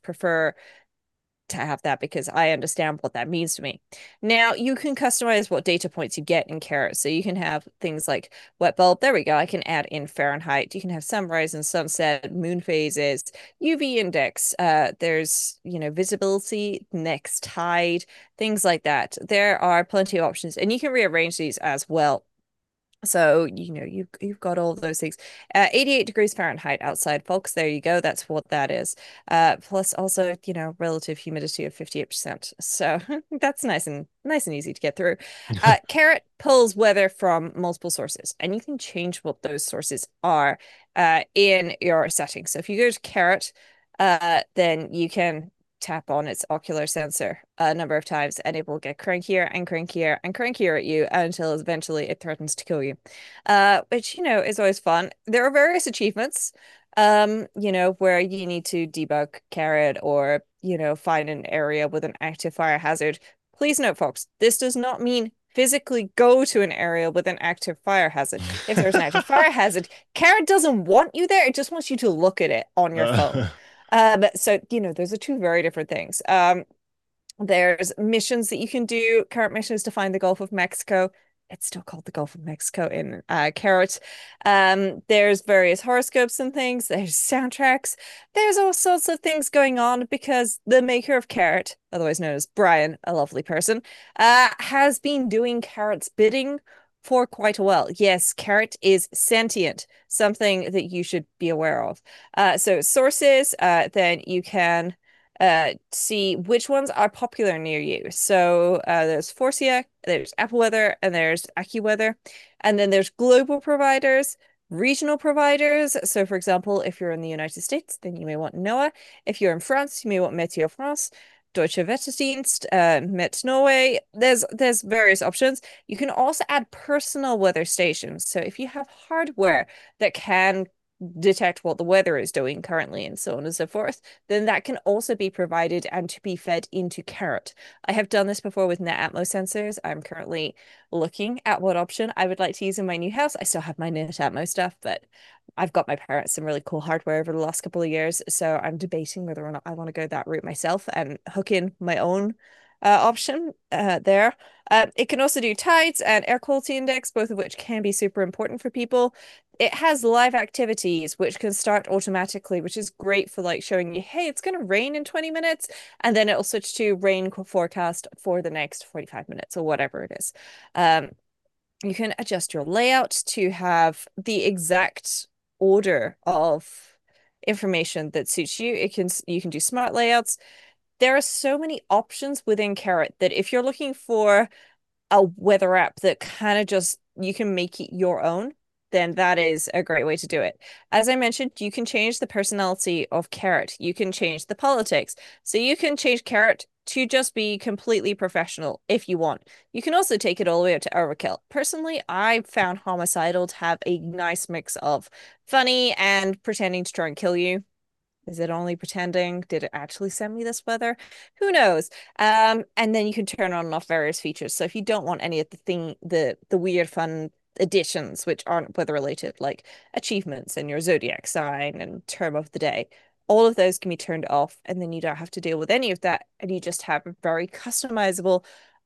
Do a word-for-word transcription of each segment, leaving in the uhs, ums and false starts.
prefer to have that because I understand what that means to me. Now you can customize what data points you get in Carrot. So you can have things like wet bulb. There we go. I can add in Fahrenheit. You can have sunrise and sunset, moon phases, U V index. Uh, there's, you know, visibility, next tide, things like that. There are plenty of options, and you can rearrange these as well. So, you know, you've you've got all of those things. Uh, eighty-eight degrees Fahrenheit outside, folks. There you go. That's what that is. Uh, plus also, you know, relative humidity of fifty-eight percent. So that's nice and nice and easy to get through. Uh, Carrot pulls weather from multiple sources, and you can change what those sources are uh, in your settings. So if you go to Carrot, uh, then you can tap on its ocular sensor a number of times and it will get crankier and crankier and crankier at you until eventually it threatens to kill you. Uh, which, you know, is always fun. There are various achievements, um, you know, where you need to debug Carrot or, you know, find an area with an active fire hazard. Please note, folks, this does not mean physically go to an area with an active fire hazard. If there's an active fire hazard, Carrot doesn't want you there. It just wants you to look at it on your phone. Uh, Um, so, you know, those are two very different things. Um, there's missions that you can do, current missions to find the Gulf of Mexico. It's still called the Gulf of Mexico in uh, Carrot. Um, there's various horoscopes and things. There's soundtracks. There's all sorts of things going on because the maker of Carrot, otherwise known as Brian, a lovely person, uh, has been doing Carrot's bidding for quite a while. Yes, Carrot is sentient, something that you should be aware of. Uh, so sources, uh, then you can uh see which ones are popular near you. So uh there's Forcia, there's Apple Weather, and there's AccuWeather. And then there's global providers, regional providers. So for example, if you're in the United States, then you may want NOAA. If you're in France, you may want Meteo France. Deutsche Wetterdienst, uh, Met Norway. There's there's various options. You can also add personal weather stations. So if you have hardware that can detect what the weather is doing currently and so on and so forth, then that can also be provided and to be fed into Carrot. I have done this before with NetAtmos sensors. I'm currently looking at what option I would like to use in my new house. I still have my NetAtmos stuff, but I've got my parents some really cool hardware over the last couple of years. So I'm debating whether or not I want to go that route myself and hook in my own uh, option uh, there. Uh, it can also do tides and air quality index, both of which can be super important for people. It has live activities which can start automatically, which is great for like showing you, hey, it's going to rain in twenty minutes, and then it'll switch to rain forecast for the next forty-five minutes or whatever it is. Um, you can adjust your layout to have the exact order of information that suits you. It can you can do smart layouts. There are so many options within Carrot that if you're looking for a weather app that kind of just you can make it your own, then that is a great way to do it. As I mentioned, you can change the personality of Carrot. You can change the politics. So you can change Carrot to just be completely professional if you want. You can also take it all the way up to overkill. Personally, I found Homicidal to have a nice mix of funny and pretending to try and kill you. Is it only pretending? Did it actually send me this weather? Who knows? Um, and then you can turn on and off various features. So if you don't want any of the thing, the the weird fun additions which aren't weather related, like achievements and your zodiac sign and term of the day, all of those can be turned off, and then you don't have to deal with any of that, and you just have a very customizable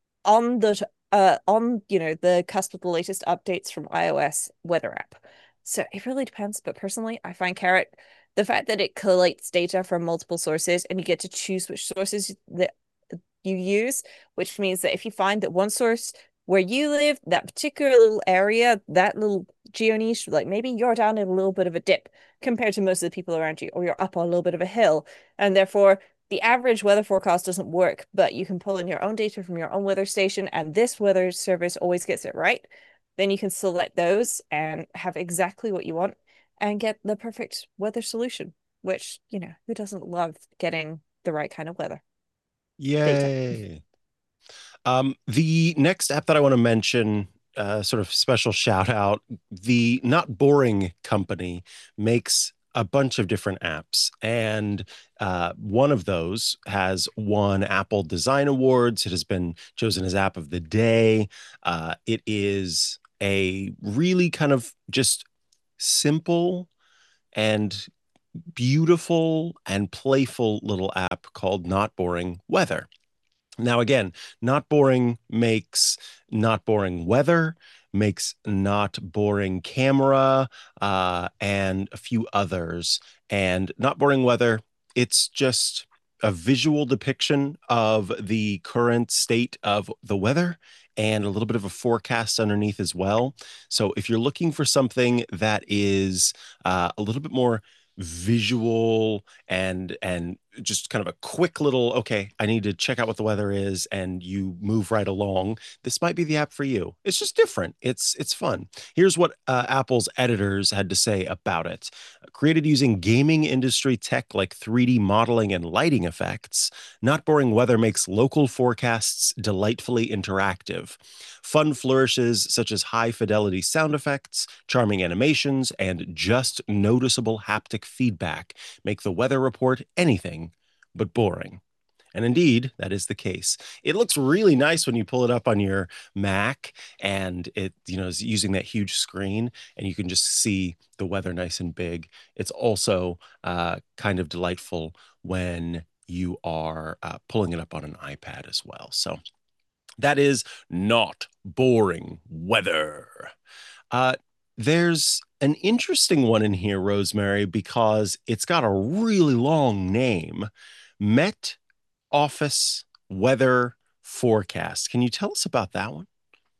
on the uh on you know the cusp of the latest updates from iOS weather app. So it really depends, but personally, I find Carrot the fact that it collates data from multiple sources and you get to choose which sources that you use, which means that if you find that one source where you live, that particular little area, that little geo niche, like maybe you're down in a little bit of a dip compared to most of the people around you, or you're up on a little bit of a hill, and therefore the average weather forecast doesn't work, but you can pull in your own data from your own weather station, and this weather service always gets it right. Then you can select those and have exactly what you want and get the perfect weather solution, which, you know, who doesn't love getting the right kind of weather data? Yay. Um, the next app that I want to mention, uh, sort of special shout out, the Not Boring Company makes a bunch of different apps. And uh, one of those has won Apple Design Awards. It has been chosen as App of the Day. Uh, it is a really kind of just simple and beautiful and playful little app called Not Boring Weather. Now, again, Not Boring makes Not Boring Weather, makes Not Boring Camera, uh, and a few others. And Not Boring Weather, it's just a visual depiction of the current state of the weather and a little bit of a forecast underneath as well. So if you're looking for something that is uh, a little bit more visual and and just kind of a quick little, okay, I need to check out what the weather is, and you move right along, this might be the app for you. It's just different. It's it's fun. Here's what uh, Apple's editors had to say about it. Created using gaming industry tech like three D modeling and lighting effects, Not Boring Weather makes local forecasts delightfully interactive. Fun flourishes such as high fidelity sound effects, charming animations, and just noticeable haptic feedback make the weather report anything but boring. And indeed, that is the case. It looks really nice when you pull it up on your Mac and it, you know, is using that huge screen and you can just see the weather nice and big. It's also uh, kind of delightful when you are uh, pulling it up on an iPad as well. So that is Not Boring Weather. Uh, there's an interesting one in here, Rosemary, because it's got a really long name. Met Office Weather Forecast. Can you tell us about that one?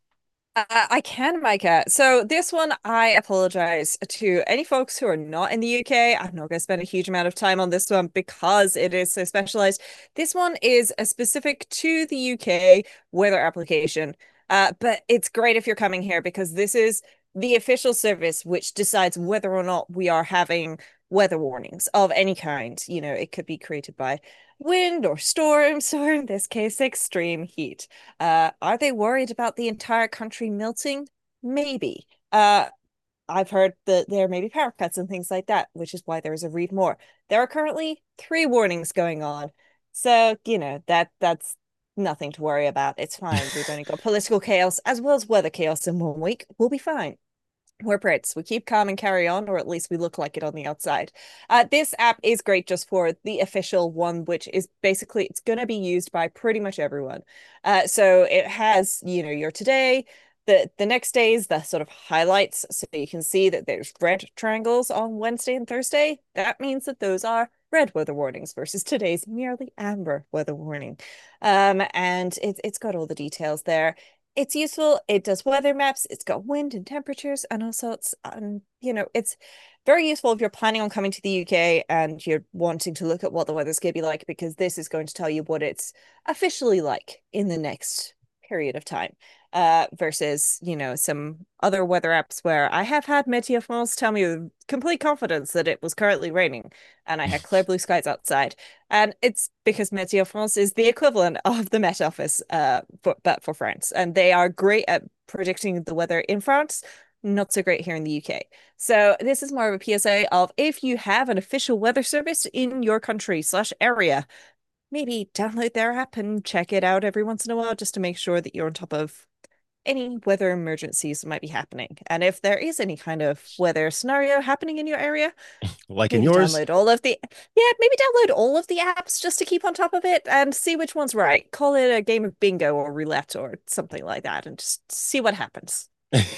Uh, I can, Micah. So this one, I apologize to any folks who are not in the U K. I'm not going to spend a huge amount of time on this one because it is so specialized. This one is a specific to the U K weather application. Uh, but it's great if you're coming here because this is the official service which decides whether or not we are having weather warnings of any kind. You know, it could be created by wind or storms, or in this case, extreme heat. Uh, are they worried about the entire country melting? Maybe. Uh, I've heard that there may be power cuts and things like that, which is why there is a read more. There are currently three warnings going on. So, you know, that that's nothing to worry about. It's fine. We've only got political chaos as well as weather chaos in one week. We'll be fine. We're Brits. We keep calm and carry on, or at least we look like it on the outside. Uh, this app is great just for the official one, which is basically it's going to be used by pretty much everyone. Uh, so it has, you know, your today, the the next days, the sort of highlights, so you can see that there's red triangles on Wednesday and Thursday. That means that those are red weather warnings versus today's merely amber weather warning. Um, and it's it's got all the details there. It's useful. It does weather maps. It's got wind and temperatures, and also it's um, you know, it's very useful if you're planning on coming to the U K and you're wanting to look at what the weather's going to be like, because this is going to tell you what it's officially like in the next period of time. Uh, versus, you know, some other weather apps where I have had Météo France tell me with complete confidence that it was currently raining and I had clear blue skies outside. And it's because Météo France is the equivalent of the Met Office, uh, for, but for France. And they are great at predicting the weather in France, not so great here in the U K. So this is more of a P S A of if you have an official weather service in your country slash area, maybe download their app and check it out every once in a while just to make sure that you're on top of any weather emergencies that might be happening. And if there is any kind of weather scenario happening in your area, Like in maybe yours? download all of the yeah, maybe download all of the apps just to keep on top of it and see which one's right. Call it a game of bingo or roulette or something like that and just see what happens.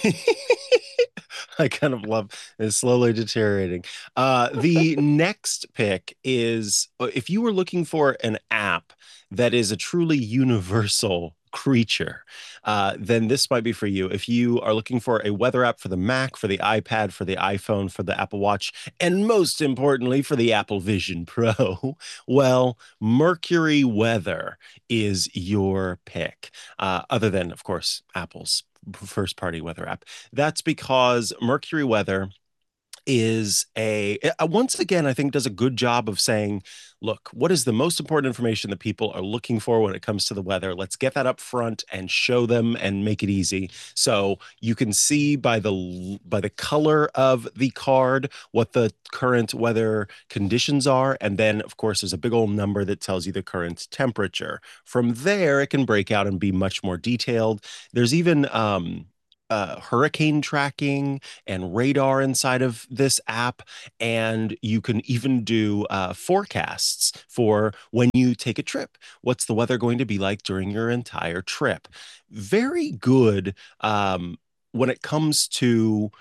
I kind of love it's slowly deteriorating. Uh, the next pick is uh, if you were looking for an app that is a truly universal creature, uh, then this might be for you. If you are looking for a weather app for the Mac, for the iPad, for the iPhone, for the Apple Watch, and most importantly, for the Apple Vision Pro, well, Mercury Weather is your pick. Uh, other than, of course, Apple's first party weather app. That's because Mercury Weather is a uh, once again I think does a good job of saying, look, what is the most important information that people are looking for when it comes to the weather? Let's get that up front and show them and make it easy. So you can see by the by the color of the card what the current weather conditions are, and then of course there's a big old number that tells you the current temperature. From there it can break out and be much more detailed. There's even um uh, hurricane tracking and radar inside of this app. And you can even do uh, forecasts for when you take a trip. What's the weather going to be like during your entire trip? Very good um, when it comes to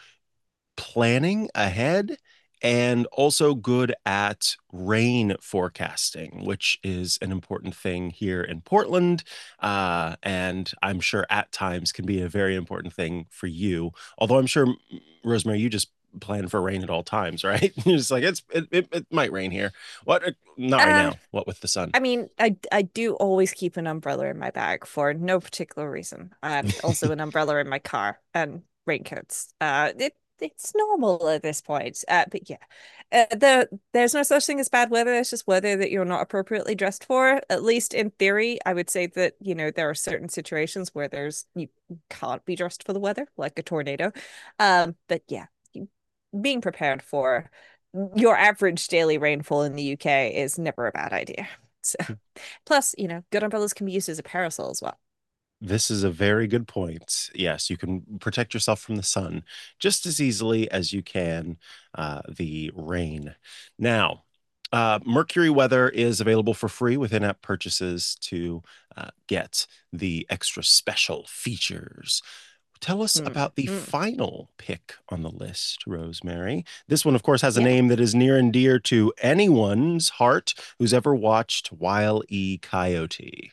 planning ahead, and also good at rain forecasting, which is an important thing here in Portland. Uh, and I'm sure at times can be a very important thing for you. Although I'm sure, Rosemary, you just plan for rain at all times, right? You're just like, it's it, it, it might rain here. What? Uh, Not right Uh, now. What with the sun? I mean, I I do always keep an umbrella in my bag for no particular reason, and also an umbrella in my car and raincoats. Uh, it it's normal at this point. Uh, but yeah, uh, the there's no such thing as bad weather. It's just weather that you're not appropriately dressed for. At least in theory, I would say that, you know, there are certain situations where there's you can't be dressed for the weather, like a tornado. Um, but yeah, being prepared for your average daily rainfall in the U K is never a bad idea. So, plus, you know, good umbrellas can be used as a parasol as well. This is a very good point. Yes, you can protect yourself from the sun just as easily as you can uh, the rain. Now, uh, Mercury Weather is available for free with in-app purchases to uh, get the extra special features. Tell us Hmm. about the Hmm. final pick on the list, Rosemary. This one, of course, has a Yeah. name that is near and dear to anyone's heart who's ever watched Wile E. Coyote.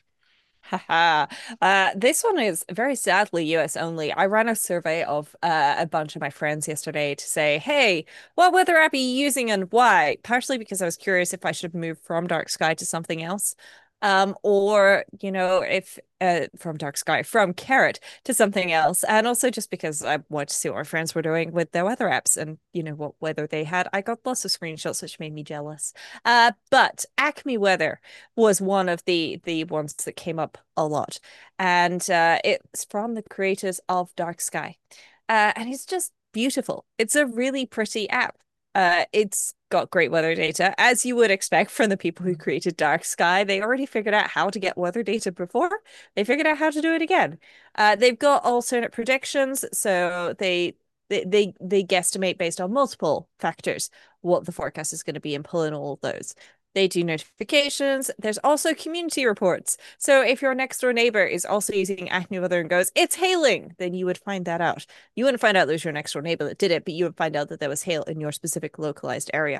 Haha. Uh, this one is very sadly U S only. I ran a survey of uh, a bunch of my friends yesterday to say, hey, what weather app are you using and why? Partially because I was curious if I should move from Dark Sky to something else. Um, or, you know, if uh, from Dark Sky, from Carrot to something else. And also just because I wanted to see what my friends were doing with their weather apps and, you know, what weather they had. I got lots of screenshots, which made me jealous. Uh, but Acme Weather was one of the the ones that came up a lot, and uh, it's from the creators of Dark Sky, uh, and it's just beautiful. It's a really pretty app. Uh, it's got great weather data, as you would expect from the people who created Dark Sky. They already figured out how to get weather data before. They figured out how to do it again. Uh, they've got alternate predictions, so they they they, they guesstimate based on multiple factors what the forecast is going to be and pull in all of those. They do notifications. There's also community reports. So if your next door neighbor is also using Acme Weather and goes, it's hailing, then you would find that out. You wouldn't find out it was your next door neighbor that did it, but you would find out that there was hail in your specific localized area.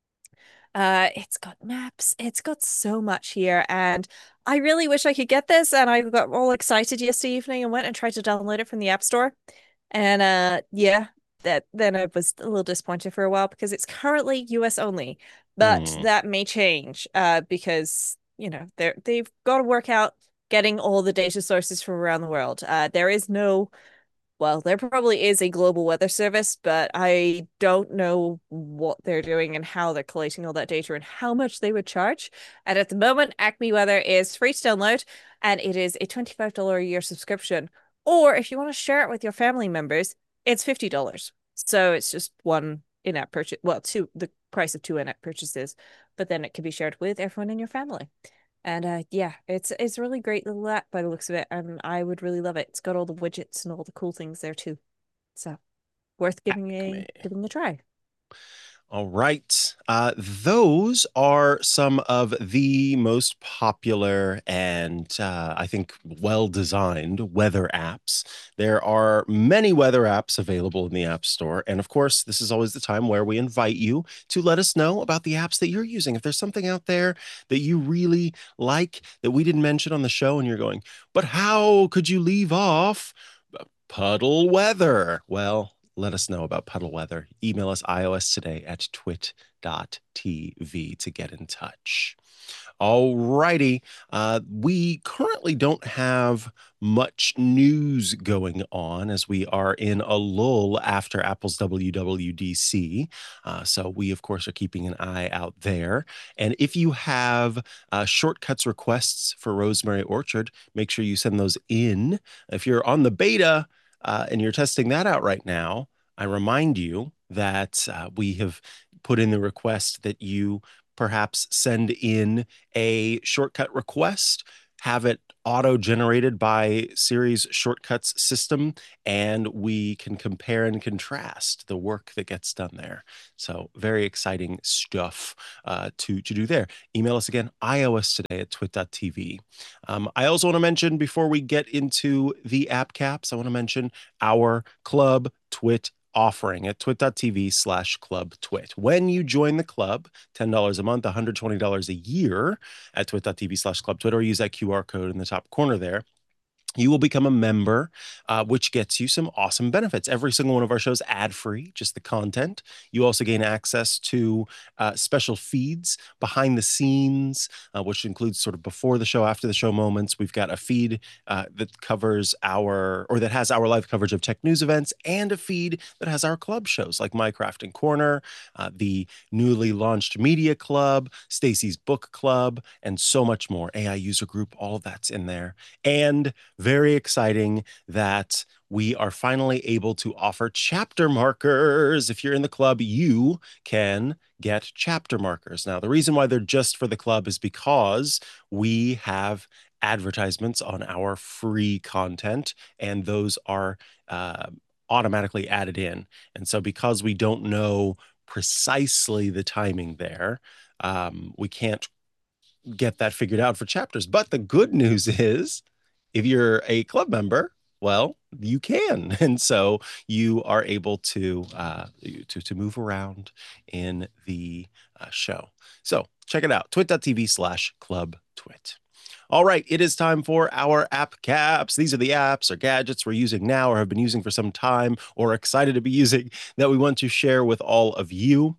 Uh, it's got maps. It's got so much here, and I really wish I could get this. And I got all excited yesterday evening and went and tried to download it from the App Store. And uh, yeah, that then I was a little disappointed for a while because it's currently U S only, but Hmm. that may change uh, because you know they're they've got to work out getting all the data sources from around the world. Uh, there is no well, there probably is a global weather service, but I don't know what they're doing and how they're collating all that data and how much they would charge. And at the moment, Acme Weather is free to download, and it is a twenty-five dollars a year subscription. Or if you want to share it with your family members, it's fifty dollars. So it's just one in-app purchase, well, two, the price of two in-app purchases, but then it can be shared with everyone in your family. And uh yeah, it's it's a really great little app by the looks of it, and I would really love it. It's got all the widgets and all the cool things there too. So worth giving Acme. a giving a try. All right. Uh, those are some of the most popular and uh, I think well-designed weather apps. There are many weather apps available in the App Store. And of course, this is always the time where we invite you to let us know about the apps that you're using. If there's something out there that you really like that we didn't mention on the show and you're going, but how could you leave off Puddle Weather? Well, let us know about Puddle Weather. Email us iOS today at twit dot t v to get in touch. All righty. Uh, we currently don't have much news going on as we are in a lull after Apple's W W D C. Uh, so we, of course, are keeping an eye out there. And if you have uh, shortcuts requests for Rosemary Orchard, make sure you send those in. If you're on the beta uh, and you're testing that out right now, I remind you that uh, we have put in the request that you perhaps send in a shortcut request, have it auto-generated by Siri's shortcuts system, and we can compare and contrast the work that gets done there. So very exciting stuff uh, to, to do there. Email us again, iOS today at twit dot t v. Um, I also want to mention, before we get into the app caps, I want to mention our Club Twit offering at twit dot t v slash club twit. When you join the club, ten dollars a month, one hundred twenty dollars a year at twit dot t v slash club twit, or use that Q R code in the top corner there, you will become a member, uh, which gets you some awesome benefits. Every single one of our shows ad-free, just the content. You also gain access to uh, special feeds behind the scenes, uh, which includes sort of before the show, after the show moments. We've got a feed uh, that covers our, or that has our live coverage of tech news events, and a feed that has our club shows like My Crafting Corner, uh, the newly launched Media Club, Stacy's Book Club, and so much more. A I User Group, all of that's in there. And very exciting that we are finally able to offer chapter markers. If you're in the club, you can get chapter markers. Now, the reason why they're just for the club is because we have advertisements on our free content, and those are uh, automatically added in. And so because we don't know precisely the timing there, um, we can't get that figured out for chapters. But the good news is, if you're a club member, well, you can. And so you are able to uh, to, to move around in the uh, show. So check it out, twit dot t v slash club twit. All right, it is time for our app caps. These are the apps or gadgets we're using now, or have been using for some time, or excited to be using, that we want to share with all of you.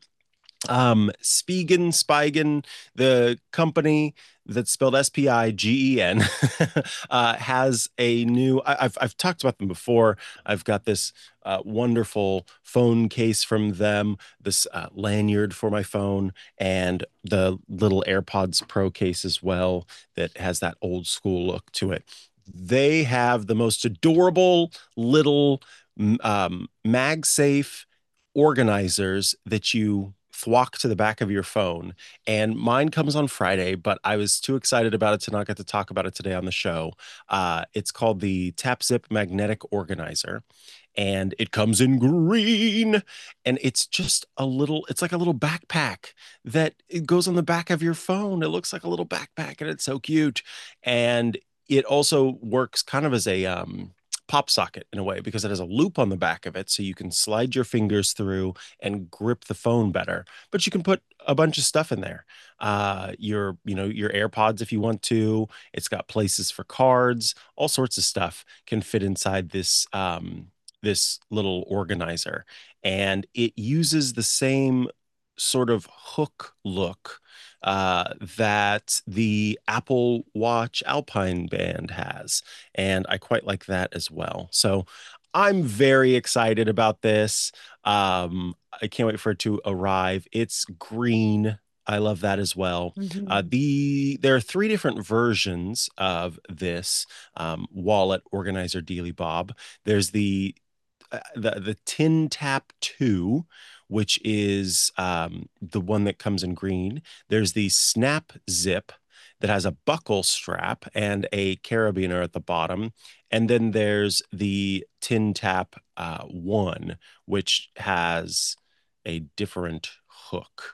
Um, Spigen, Spigen, the company that's spelled S P I G E N, uh, has a new, I, I've, I've talked about them before. I've got this uh, wonderful phone case from them, this uh, lanyard for my phone, and the little AirPods Pro case as well that has that old school look to it. They have the most adorable little um, MagSafe organizers that you thwack to the back of your phone. And mine comes on Friday, but I was too excited about it to not get to talk about it today on the show. Uh, it's called the TapZip Magnetic Organizer, and it comes in green, and it's just a little, it's like a little backpack that it goes on the back of your phone. It looks like a little backpack, and it's so cute. And it also works kind of as a um pop socket in a way, because it has a loop on the back of it, so you can slide your fingers through and grip the phone better. But you can put a bunch of stuff in there. Uh, your, you know, your AirPods if you want to. It's got places for cards. All sorts of stuff can fit inside this um, this little organizer, and it uses the same sort of hook look uh, that the Apple Watch Alpine Band has. And I quite like that as well. So I'm very excited about this. Um, I can't wait for it to arrive. It's green. I love that as well. Uh, Mhm. the there are three different versions of this um, wallet organizer Dealy Bob. There's the uh, the the Tin Tap two, which is um, the one that comes in green. There's the Snap Zip that has a buckle strap and a carabiner at the bottom. And then there's the Tin Tap uh, one, which has a different hook.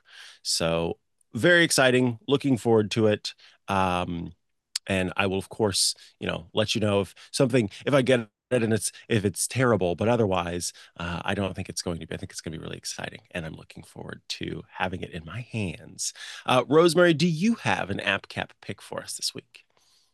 So very exciting. Looking forward to it. Um, and I will, of course, you know, let you know if something, if I get it and it's, if it's terrible, but otherwise, uh, I don't think it's going to be. I think it's going to be really exciting, and I'm looking forward to having it in my hands. Uh, Rosemary, do you have an app cap pick for us this week?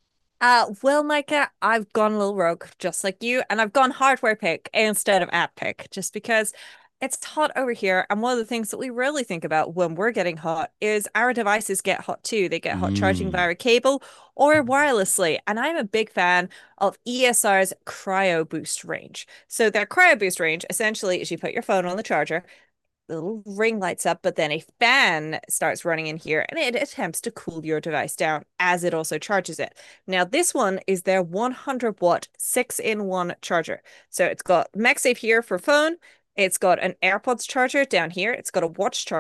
Uh, well, Micah, I've gone a little rogue, just like you, and I've gone hardware pick instead of app pick, just because it's hot over here. And one of the things that we really think about when we're getting hot is our devices get hot too. They get hot charging Mm. via cable or wirelessly. And I'm a big fan of E S R's Cryo Boost range. So their Cryo Boost range essentially is you put your phone on the charger, the little ring lights up, but then a fan starts running in here and it attempts to cool your device down as it also charges it. Now, this one is their one hundred watt six in one charger. So it's got MagSafe here for phone. It's got an AirPods charger down here. It's got a watch charger.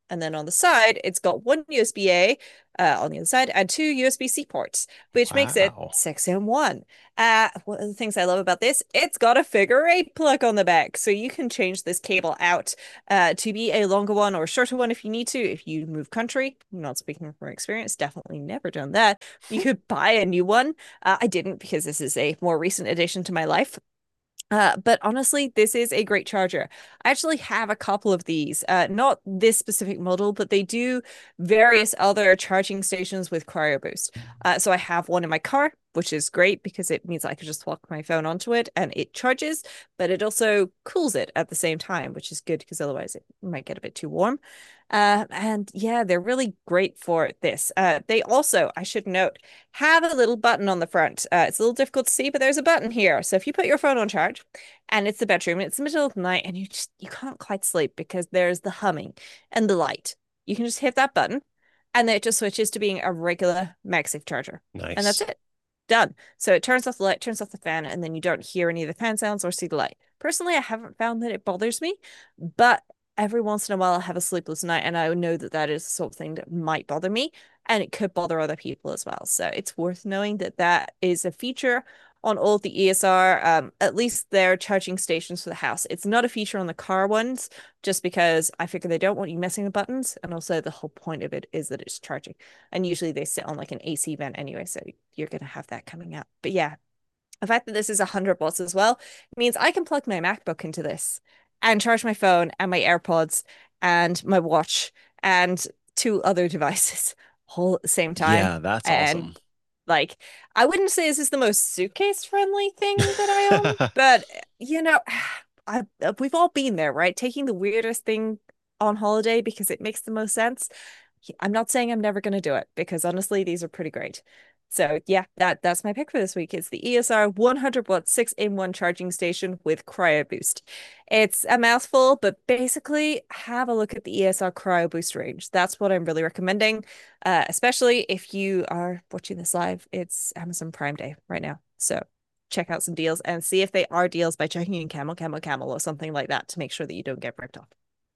And then on the side, it's got one U S B A uh, on the other side and two U S B C ports, which makes it Wow. six in one. Uh, one of the things I love about this, it's got a figure eight plug on the back. So you can change this cable out uh, to be a longer one or shorter one if you need to. If you move country, I'm not speaking from experience, definitely never done that. You could buy a new one. Uh, I didn't because this is a more recent addition to my life. Uh, but honestly, this is a great charger. I actually have a couple of these, uh, not this specific model, but they do various other charging stations with Cryo Boost. Uh, so I have one in my car, which is great because it means I can just plug my phone onto it and it charges, but it also cools it at the same time, which is good because otherwise it might get a bit too warm. Uh, and yeah, they're really great for this. Uh, they also, I should note, have a little button on the front. Uh, it's a little difficult to see, but there's a button here. So if you put your phone on charge and it's the bedroom, it's the middle of the night, and you just you can't quite sleep because there's the humming and the light. You can just hit that button, and then it just switches to being a regular MagSafe charger, and that's Nice. it. Done. So it turns off the light, turns off the fan, and then you don't hear any of the fan sounds or see the light. Personally, I haven't found that it bothers me, but every once in a while I have a sleepless night and I know that that is the sort of thing that might bother me and it could bother other people as well. So it's worth knowing that that is a feature on all of the E S R, um, at least their charging stations for the house. It's not a feature on the car ones, just because I figure they don't want you messing with buttons. And also the whole point of it is that it's charging. And usually they sit on like an A C vent anyway, so you're going to have that coming out. But yeah, the fact that this is one hundred watts as well means I can plug my MacBook into this and charge my phone and my AirPods and my watch and two other devices all at the same time. Yeah, that's And awesome. like, I wouldn't say this is the most suitcase friendly thing that I own, but you know, I we've all been there, right? Taking the weirdest thing on holiday because it makes the most sense. I'm not saying I'm never going to do it because honestly, these are pretty great. So yeah, that that's my pick for this week. It's the E S R one hundred watt six in one charging station with Cryo Boost. It's a mouthful, but basically have a look at the E S R Cryo Boost range. That's what I'm really recommending, uh, especially if you are watching this live. It's Amazon Prime Day right now, so check out some deals and see if they are deals by checking in Camel, Camel, Camel, or something like that to make sure that you don't get ripped off.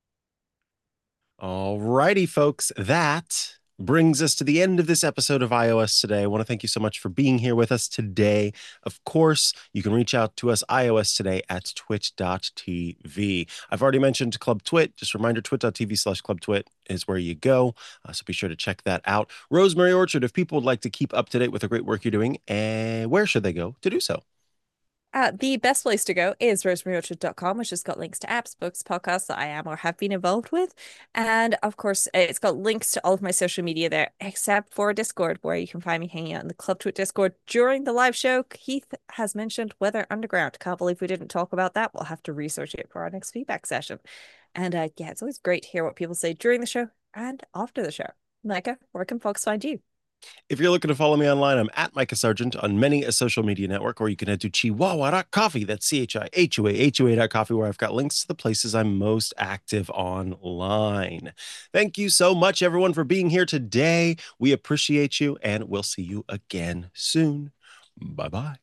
All righty, folks. That brings us to the end of this episode of iOS Today. I want to thank you so much for being here with us today. Of course, you can reach out to us iOS Today at twit dot t v. I've already mentioned Club Twit. Just a reminder, twit dot t v slash Club Twit is where you go. Uh, so be sure to check that out. Rosemary Orchard, if people would like to keep up to date with the great work you're doing, uh, where should they go to do so? Uh, the best place to go is rosemary orchard dot com, which has got links to apps, books, podcasts that I am or have been involved with. And of course, it's got links to all of my social media there, except for Discord, where you can find me hanging out in the Club Twit Discord during the live show. Keith has mentioned Weather Underground. Can't believe we didn't talk about that. We'll have to research it for our next feedback session. And uh, yeah, it's always great to hear what people say during the show and after the show. Micah, where can folks find you? If you're looking to follow me online, I'm at Micah Sargent on many a social media network, or you can head to chihuahua dot coffee. That's C H I H U A H U A dot coffee, where I've got links to the places I'm most active online. Thank you so much, everyone, for being here today. We appreciate you, and we'll see you again soon. Bye bye.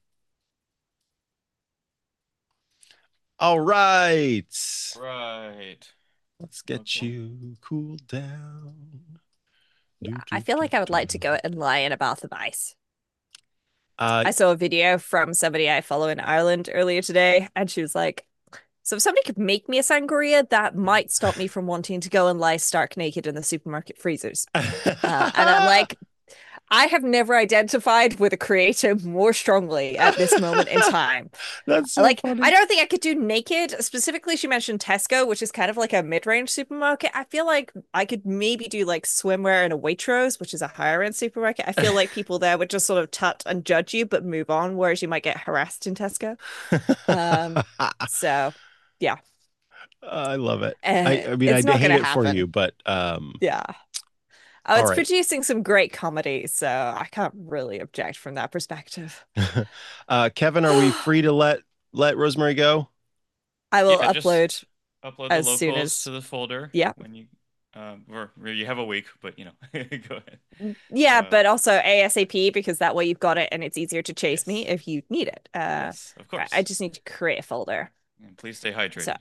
All right. Right. Let's get Okay. you cooled down. Do, I do, feel do, like I would do. like to go and lie in a bath of ice. Uh, I saw a video from somebody I follow in Ireland earlier today, and she was like, so if somebody could make me a sangria, that might stop me from wanting to go and lie stark naked in the supermarket freezers. Uh, and I'm like, I have never identified with a creator more strongly at this moment in time. That's so Like, I funny. don't think I could do naked. Specifically, she mentioned Tesco, which is kind of like a mid-range supermarket. I feel like I could maybe do like swimwear in a Waitrose, which is a higher end supermarket. I feel like people there would just sort of tut and judge you, but move on, whereas you might get harassed in Tesco. Um, so yeah, I love it. I, uh, I mean, I it's not hate gonna it for you, happen. but um, Yeah. Oh, all it's right. producing some great comedy, so I can't really object from that perspective. uh, Kevin, are we free to let let Rosemary go? I will Yeah, just upload upload the as soon locals as, to the folder yeah. when you um or, or you have a week, but you know, go ahead. Yeah, Uh but also ASAP because that way you've got it and it's easier to chase me yes. if you need it. Uh, Yes, of I I course. just need to create a folder. And please stay So hydrated. Yeah.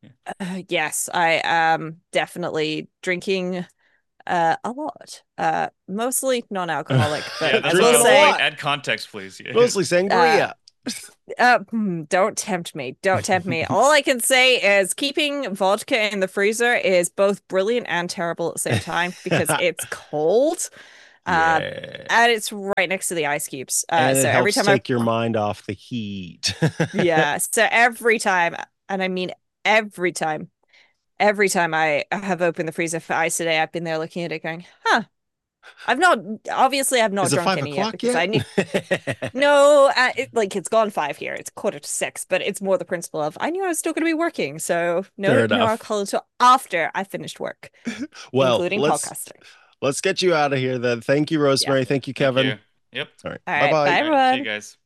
Uh, yes, I am definitely drinking uh, a lot. Uh, mostly non-alcoholic, Yeah, but I that's what will I Drinking a was say, like. lot. Add context, please. Yeah. Mostly uh, sangria. uh, hmm, don't tempt me. Don't tempt me. All I can say is keeping vodka in the freezer is both brilliant and terrible at the same time because it's cold. Uh, Yeah. and it's right next to the ice cubes. Uh, And it so every helps time I, take your mind off the heat. yeah, so every time, and I mean every time, every time I have opened the freezer for ice today, I've been there looking at it going, huh, I've not, obviously, I've not Is it drunk five any yet o'clock because yet? I knew, no, uh, it, like it's gone five here. It's quarter to six, but it's more the principle of I knew I was still going to be working. So Fair no, no enough. alcohol until after I finished work, Well, including let's podcasting. let's get you out of here then. Thank you, Yeah. Rosemary. Thank you, Thank Kevin. you. Yep. All right. All right. Bye-bye. Bye, All right. See you everyone. guys.